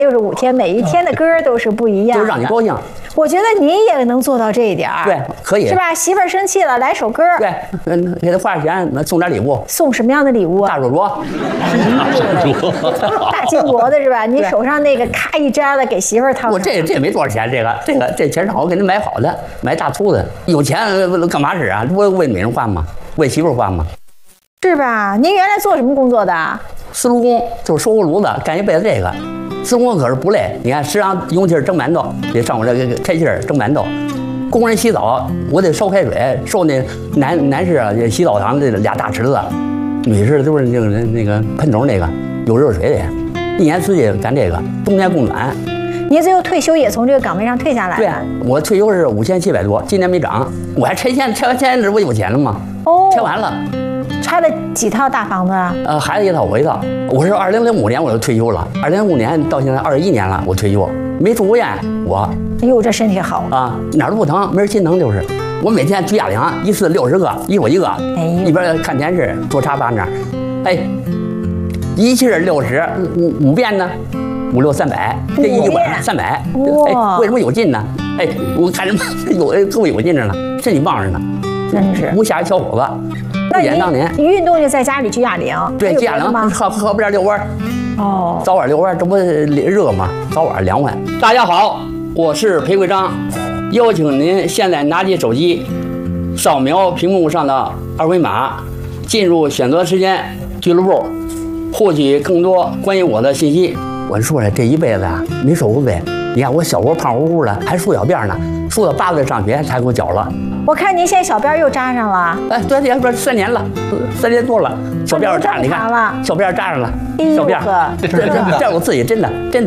65天，每一天的歌都是不一样的， 就让你高兴。 我觉得你也能做到这一点儿， 对，可以， 是吧？媳妇儿生气了，来首歌， 对，给他花点钱，送点礼物。 送什么样的礼物啊？ 大手镯， 大金镯子是吧？你手上那个咔一摘了，给媳妇儿套上。 我这没多少钱，这钱是我给他买好的，买大粗的。有钱干嘛使啊？不为美人花吗？为媳妇花吗？ 是吧？您原来做什么工作的？ 丝路工，就是收锅炉子，干一辈子这个。丝路工可是不累，你看，时常用气蒸馒头，得上我这个开气蒸馒头。工人洗澡，我得烧开水，烧那男士啊，洗澡堂这俩大池子，女士都是那个喷头那个有热水的，一年四季干这个，冬天供暖。 您最后退休也从这个岗位上退下来了？ 对，我退休是5700多，今年没涨，我还拆迁，拆完迁这不有钱了吗？ 哦， 拆完了。 拆了几套大房子啊？ 孩子一套，我一套。我是2005年我就退休了，2005年到现在21年了，我退休没住过院。我， 哎呦，这身体好啊，哪儿都不疼，没人心疼就是。我每天举哑铃，一次60个，一会一个，一边看电视做茶吧那儿，哎，一气儿60，五遍呢，5、6、300，这一晚上300。哎，为什么有劲呢？哎，我看人有劲着呢，身体棒着呢， 真是无暇小伙子。 那你运动就在家里举哑铃？ 对，举哑铃，河边遛弯儿。 哦， 早晚遛弯儿，这不热吗？早晚凉快。大家好，我是裴贵章，邀请您现在拿起手机，扫描屏幕上的二维码，进入选择时间俱乐部，获取更多关于我的信息。我说了，这一辈子啊，没受过罪。你看我小时候胖乎乎的，还梳小辫呢，梳到8岁上学才给我绞了。 我看您现在小辫又扎上了。 哎，对，这不是3年了，3年多了，小辫扎上，你看，小辫扎上了，小辫，这我自己真的，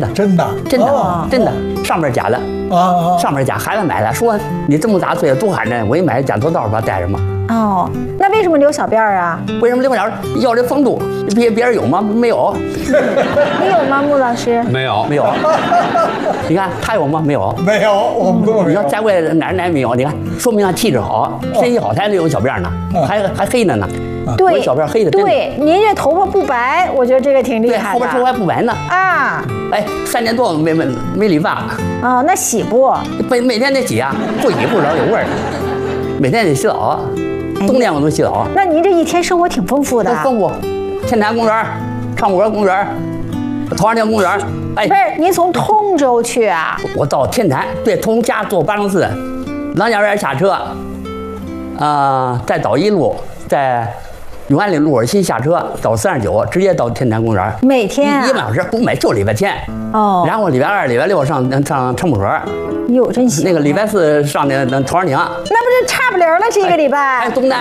上面假的啊，上面假，孩子买的，说你这么大岁数多寒碜，我一买假头套吧，戴着嘛。 哦，那为什么留小辫啊？ 为什么留小辫？要这风度，别人有吗？没有。 你有吗，穆老师？ 没有。 你看他有吗？没有。 没有，我们都没有。 你要再贵哪没有？你看，说明他气质好，身体好，才有小辫呢，还黑的呢。 对， 小辫黑的。 对，您这头发不白，我觉得这个挺厉害的。 后边头发还不白呢。 啊。 哎，3年多没理发。 哦，那洗不？ 每天得洗啊，不洗不知道有味儿。每天得洗澡，冬天我都洗澡。 那您这一天生活挺丰富的。 丰富，天坛公园、昌河公园、陶然亭公园。哎， 不是，您从通州去啊？ 我到天坛，对，从家坐804，郎家园下车，再倒一路，在永安里路尔西下车，到39，直接到天坛公园。 每天 1个半小时，不每就礼拜天。 哦。 然后礼拜2、礼拜6上城堡河。 哟，真行。 那个礼拜4上那陶然亭。 那不是差不离了？这个礼拜。 还有东单。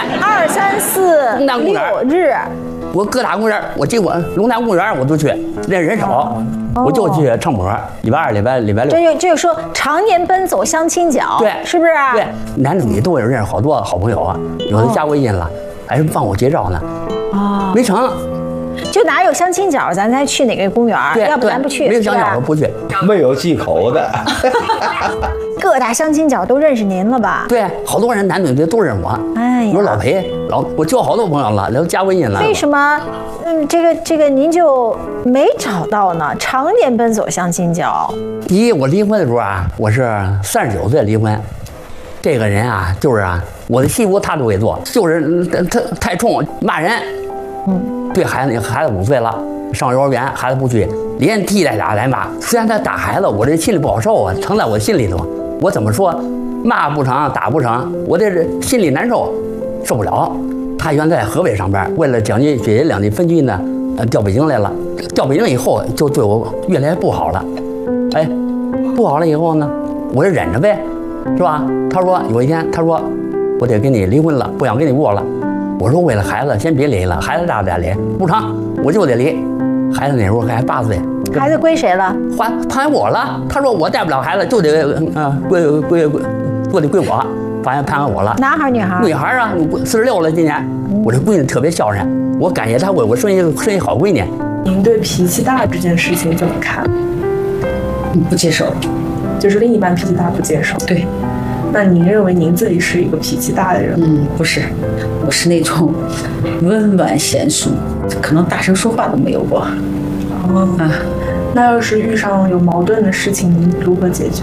2、3、4、 东单公园 6日。 我各大公园，我结果龙潭公园我都去，那人少，我就去城堡河。礼拜2、礼拜6。 这就说常年奔走相亲角， 对， 是不是？ 对，男女都有认识好多好朋友啊，有的加微信了，还是帮我介绍呢。哦，没成。 就哪有相亲角，咱才去哪个公园，要不咱不去。 没有相亲角不去， 没有忌口的。 各大相亲角都认识您了吧？ 对，好多人男女的都认识我。哎呀，我老裴，我交好多朋友了，都加微信了。 为什么？这个您就没找到呢？常年奔走相亲角。 第一，我离婚的时候啊，我是39岁离婚。这个人啊，就是啊，我的媳妇他都会做，就是他太冲，骂人。对孩子5岁了，上幼儿园，孩子不去，连踢带打带骂。虽然他打孩子，我这心里不好受啊，疼在我心里头。我怎么说，骂不成，打不成，我这心里难受，受不了。他原来在河北上班，为了奖金血液2地分居呢，调北京来了。调北京以后，就对我越来越不好了。哎，不好了以后呢，我就忍着呗，是吧？他说有一天，他说我得跟你离婚了，不想跟你过了。我说为了孩子，先别离了，孩子大再离，不成，我就得离。孩子那时候还8岁， 孩子归谁了？ 判我了。他说我带不了孩子，就得归我，判我了。 男孩女孩？ 女孩啊，46了今年。我这闺女特别孝顺，我感谢她为我生一好闺女。 您对脾气大这件事情怎么看？ 不接受， 就是另一半脾气大不接受。 对。 那您认为您自己是一个脾气大的人吗？ 不是，我是那种温婉娴淑，可能大声说话都没有过。 那要是遇上有矛盾的事情，您如何解决？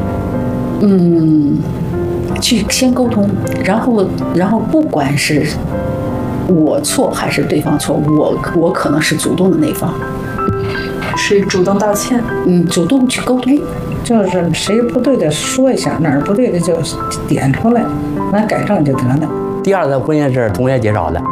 去先沟通，然后不管是我错还是对方错，我可能是主动的那方， 是主动道歉。 主动去沟通。 就是谁不对的说一下，哪儿不对的就点出来，那改正就得了。 第二次婚姻是同学介绍的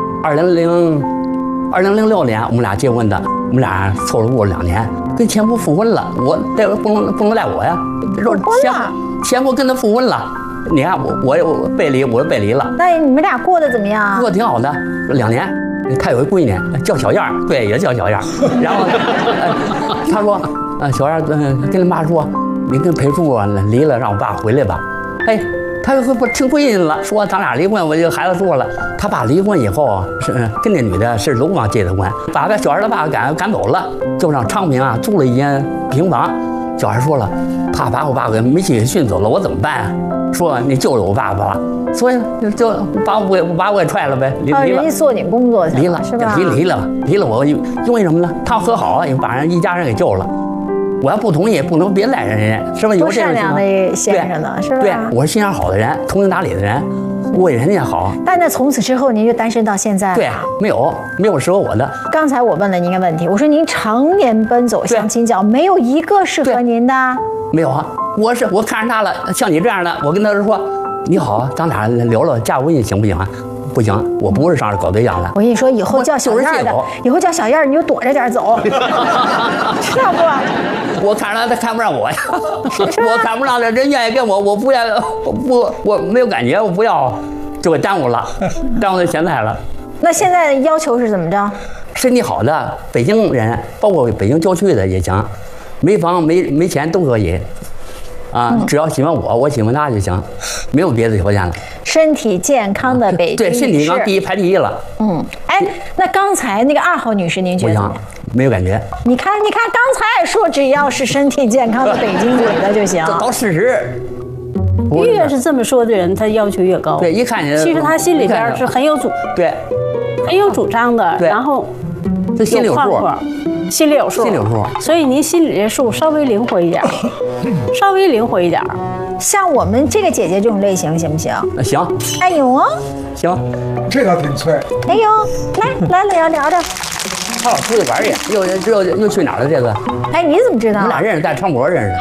，2006年我们俩结婚的，我们俩凑了过2年，跟前夫复婚了，我这不能赖我呀，前夫跟他复婚了，你看我背离，我背离了。 那你们俩过得怎么样？ 过得挺好的，2年。他有一闺女叫小燕儿，对，也叫小燕儿。然后他说，小燕儿跟你妈说，你跟裴叔离了，让我爸回来吧。哎，他又不听闺女了，说咱俩离婚，我就孩子做了。他爸离婚以后是跟那女的是楼房结的婚，把小燕的爸赶走了，就让昌平租了一间平房。小燕说了，怕把我爸给煤气给训走了，我怎么办啊？说你救救我爸爸吧，所以就把我给踹了呗，离了。 人家做你工作去离了是吧？ 离了我，因为什么呢？他和好，把人一家人给救了。我要不同意，不能别赖人家，是吧？有这种多善良的先生呢，是吧？ 对，我是心眼好的人，通情达理的人，为人家好。 但那从此之后，您就单身到现在？ 对，没有适合我的。 刚才我问了您一个问题，我说您常年奔走相亲角，没有一个适合您的？ 没有啊，我看上他了，像你这样的，我跟他说，你好，咱俩聊聊加微信行不行啊？不行，我不是上这搞对象的。 我跟你说，以后叫小燕的，以后叫小燕你就躲着点走，知道不？ 我看上他看不上我呀，我看不上他，人愿意跟我，我不愿，我没有感觉，我不要，就给耽误了，耽误到现在了。 那现在的要求是怎么着？ 身体好的北京人，包括北京郊区的也行，没房没钱都可以，只要喜欢我喜欢他就行，没有别的条件了。 身体健康的北京对，身体健康排第一了。 哎，那刚才那个2号女士，您觉得怎么样？ 没有感觉。 你看，刚才说只要是身体健康的北京女的就行。 到40， 越是这么说的人，他要求越高。 对，一看见， 其实他心里边是很有很有主张的，然后这心里有数， 心里有数。所以您心里这数稍微灵活一点，稍微灵活一点。 像我们这个姐姐这种类型行不行？ 行。 哎呦， 行， 这个挺脆。 哎呦，来聊聊。 他老出去玩去，又去哪儿了？这个？ 哎，你怎么知道？ 我们俩认识，在昌博认识。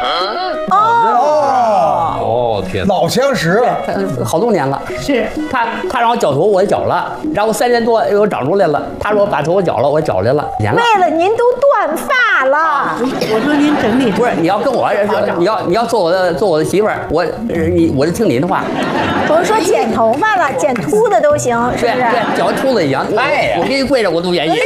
哦，天，老相识， 好多年了。 是他让我绞头，我也绞了，然后3年多又长出来了。他说把头绞了，我绞来了。 为了您都断发了， 我说您整理不是你要跟我，你要做我的媳妇儿，我就听你的话。 我说剪头发了，剪秃的都行，是不是？ 对，绞秃子也行。我给你跪着我都愿意。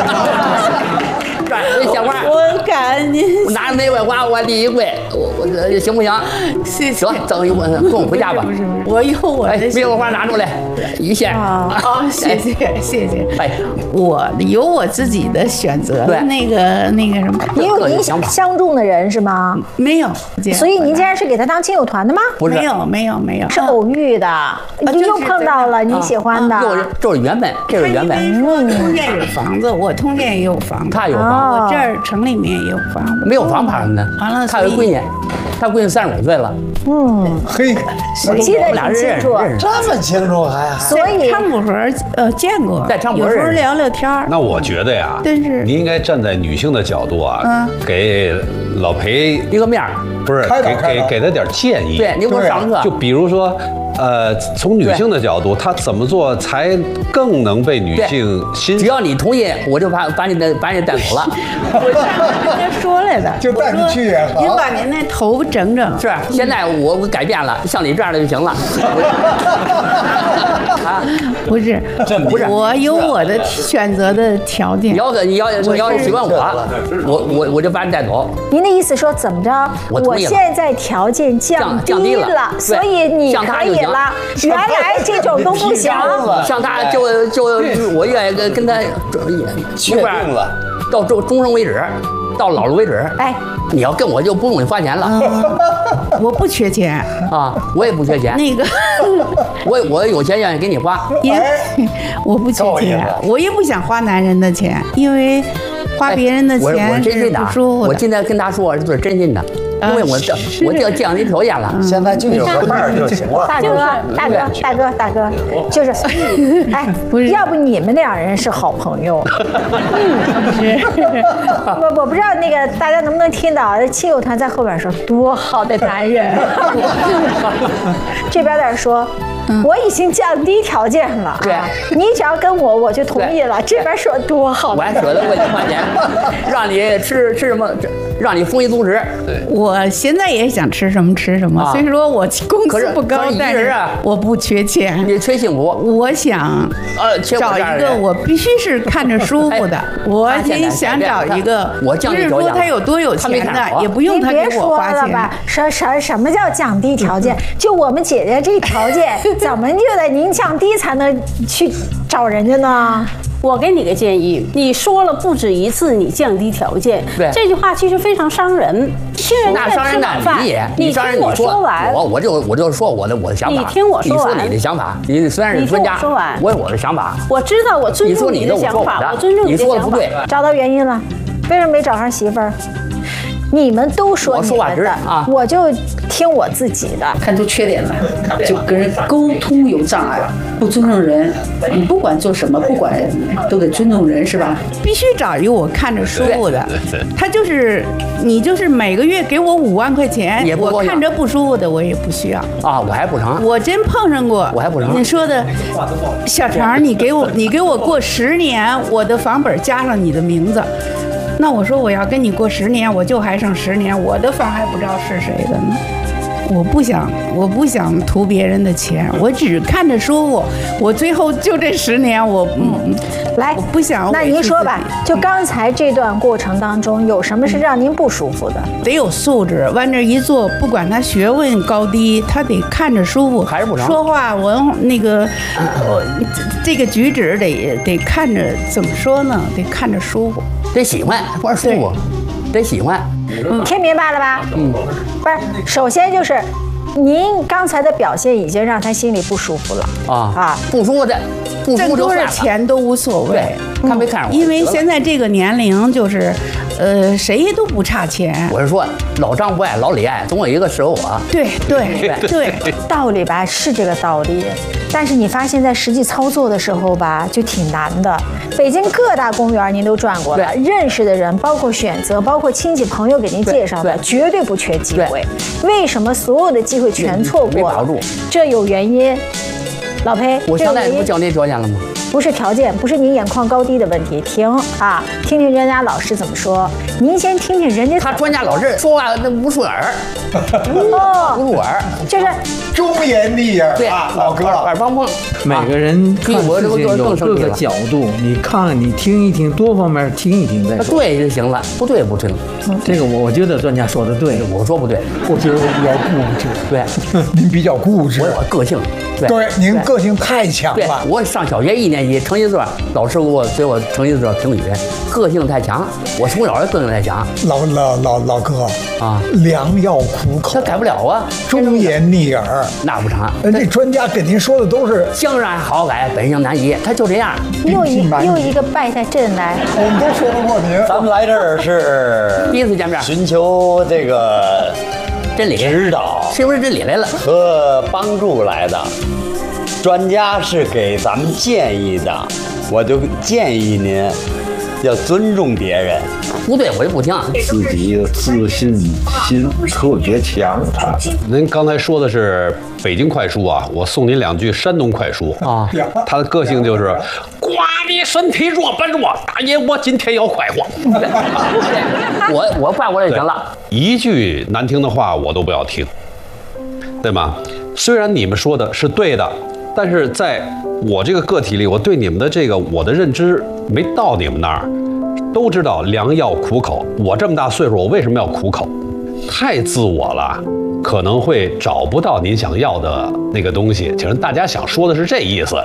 这小花， 我感恩您。 我拿着玫瑰花，我第一跪，我行不行？ 谢谢。 行，等一会儿跟我回家吧。 我有我的玫瑰花拿出来，一线。 谢谢。 哎， 我有我自己的选择。 对， 那个什么， 你有您相中的人是吗？ 没有。 所以您竟然是给他当亲友团的吗？ 不是， 没有， 是偶遇的，你又碰到了你喜欢的， 就是缘分，这是缘分。 通县有房子，我通县也有房子， 他有房。 我这儿城里面也有房子， 没有房怕什么呢？ 完了， 他有闺女，他闺女35岁了。 嘿， 我记得很清楚， 这么清楚还。 所以昌普河见过， 在昌普有时候聊聊天。 那我觉得呀， 真是你应该站在女性的角度啊，给老裴一个面儿， 不是给他点建议。 对，你给我上课。 就比如说。从女性的角度，她怎么做才更能被女性欣赏？ 只要你同意，我就把你带走了。 我上次跟他说来的， 就带你去也好。 您把您那头整整。 是，现在我改变了，像你这样的就行了。 不是，我有我的选择的条件。 你要喜欢我就把你带走。 您的意思说怎么着？我现在条件降低了，所以你可以了。原来这种都不行。 像他就我愿意跟他一块儿到终生为止，到老了为止。 哎， 你要跟我就不用你花钱了。 我不缺钱啊，我也不缺钱。 那个， 我有钱愿意给你花。 我不缺钱，我也不想花男人的钱，因为花别人的钱是不舒服的。 我今天跟他说是真心的。因为我就降低条件了， 现在就有个伴儿就行了。 大哥，就是，哎，要不你们两人是好朋友？我不知道那个大家能不能听到，亲友团在后边说多好的男人，这边在说。我已经降低条件了，对，你只要跟我，我就同意了。这边说多好， 我还舍得给你花钱，让你吃什么，让你丰衣足食。 对，我现在也想吃什么吃什么。虽说我工资不高，但是我不缺钱， 你缺幸福。 我想找一个我必须是看着舒服的。我也想找一个，不是说他有多有钱的，也不用他给我花钱。 别说了吧，什么叫降低条件？就我们姐姐这条件。怎么就得您降低才能去找人家呢？ 我给你个建议，你说了不止一次，你降低条件，对这句话其实非常伤人。听人家吃晚饭，你听我说完， 我就说我的想法。 你听我说完， 你说你的想法，你虽然是专家，我有我的想法。 我知道，我尊重你的想法，我尊重你的想法。 你说的不对， 找到原因了，为什么没找上媳妇儿？你们都说你们的，我就听我自己的。 看出缺点来，就跟人沟通有障碍，不尊重人。你不管做什么，不管都得尊重人，是吧？必须找一个我看着舒服的。他就是你，就是每个月给我5万块钱，我看着不舒服的，我也不需要啊，我还不成。 我真碰上过， 我还不成。 你说的，小常，你给我过10年，我的房本加上你的名字。那我说我要跟你过10年，我就还剩10年，我的房还不知道是谁的呢。我不想图别人的钱，我只看着舒服。我最后就这10年， 来， 我不想。 那您说吧，就刚才这段过程当中，有什么是让您不舒服的？ 得有素质，往这一坐，不管他学问高低，他得看着舒服。 还是不成。 说话这个举止得看着，怎么说呢？得看着舒服， 得喜欢，不是舒服，得喜欢。 听明白了吧？不是，首先就是，您刚才的表现已经让他心里不舒服了不舒服的， 挣多少钱都无所谓， 看没看上我？ 因为现在这个年龄就是，谁都不差钱。 我是说，老张不爱，老李爱，总有一个适合我。 对， 道理吧是这个道理，但是你发现在实际操作的时候吧，就挺难的。北京各大公园您都转过了，认识的人，包括选择，包括亲戚朋友给您介绍的，绝对不缺机会。为什么所有的机会全错过了？这有原因。老裴， 我现在不降低条件了吗？ 不是条件，不是您眼眶高低的问题。听听人家老师怎么说。您先听听人家。 他专家老师说话那不顺耳，不入耳， 就是忠言逆耳。 对老哥， 耳旁风。 每个人看事情有各个角度，你看你听一听，多方面听一听再说。 对就行了，不对不听。 这个我觉得专家说的对， 我说不对， 我觉得我比较固执。 对， 您比较固执， 我个性。 对，您个性太强了。 我上小学1年级成绩字，老师给我成绩字评语，个性太强。我从小就个性太强。 老哥良药苦口， 他改不了啊。 忠言逆耳， 那不成。 这专家跟您说的都是相让好改，本性难移，他就这样。 又一个败在阵来。 我们都说得过您。 咱们来这儿是第一次见面， 寻求这个真理指导， 是不是真理来了？ 和帮助来的。专家是给咱们建议的，我就建议您要尊重别人。 不对，我就不听。 自己的自信心特别强。 您刚才说的是北京快书啊，我送您2句山东快书啊。他的个性就是瓜你身体弱不弱，大爷我今天要快活。 我换过来就行了。 一句难听的话我都不要听，对吗？虽然你们说的是对的，但是在我这个个体里，我对你们的我的认知没到你们那儿。都知道良药苦口，我这么大岁数，我为什么要苦口？太自我了，可能会找不到您想要的那个东西。其实大家想说的是这意思。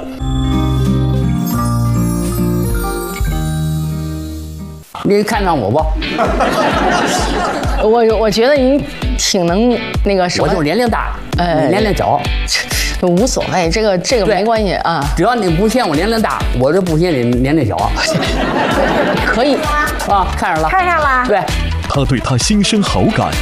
你看上我不？ 我觉得您挺能那个什么。 我就是年龄大，你年龄小。 无所谓，这个没关系啊。 只要你不嫌我年龄大，我就不嫌你年龄小。 可以， 啊，看上了， 看上了。 对， 他对她心生好感，